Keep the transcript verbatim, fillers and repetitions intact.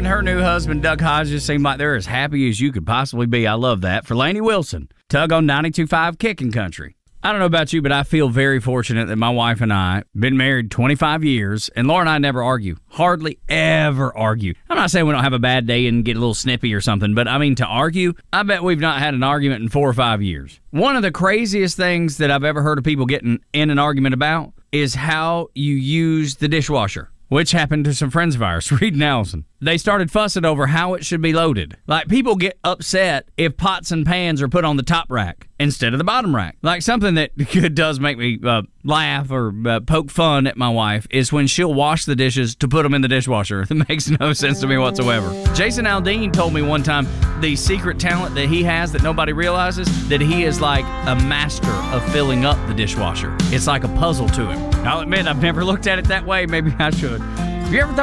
and her new husband, Doug Hodges, seem like they're as happy as you could possibly be. I love that. For Lainey Wilson, Tug on ninety-two point five Kicking Country. I don't know about you, but I feel very fortunate that my wife and I been married twenty-five years, and Laura and I never argue. Hardly ever argue. I'm not saying we don't have a bad day and get a little snippy or something, but I mean, to argue, I bet we've not had an argument in four or five years. One of the craziest things that I've ever heard of people getting in an argument about is how you use the dishwasher, which happened to some friends of ours, Reed and Allison. They started fussing over how it should be loaded. Like, people get upset if pots and pans are put on the top rack instead of the bottom rack. Like, something that does make me uh, laugh or uh, poke fun at my wife is when she'll wash the dishes to put them in the dishwasher. That makes no sense to me whatsoever. Jason Aldean told me one time the secret talent that he has that nobody realizes, that he is like a master of filling up the dishwasher. It's like a puzzle to him. I'll admit, I've never looked at it that way. Maybe I should. Have you ever thought